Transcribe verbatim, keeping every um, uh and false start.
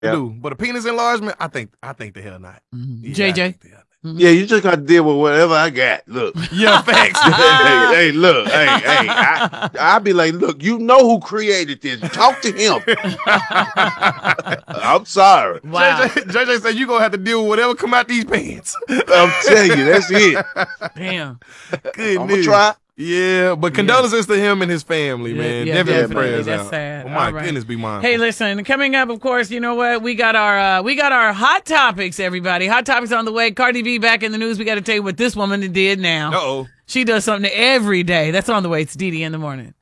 Yeah. do. But a penis enlargement, I think I think the hell not. Mm-hmm. Yeah, J J? I think the hell not. Yeah, you just got to deal with whatever I got. Look. Yeah, facts. hey, hey, look. Hey, hey. I, I be like, look, you know who created this. Talk to him. I'm sorry. Wow. J J, J J said you going to have to deal with whatever come out these pants. I'm telling you, that's it. Damn. Good I'm going news. to try. Yeah, but condolences yeah. to him and his family, man. Yeah, definitely, definitely. prayers That's out. sad. Oh my All right. goodness, be mindful. Hey, listen, coming up, of course, you know what? We got our uh, we got our hot topics, everybody. Hot topics on the way. Cardi B back in the news. We got to tell you what this woman did now. Uh-oh. She does something every day. That's on the way. It's Dee Dee in the morning.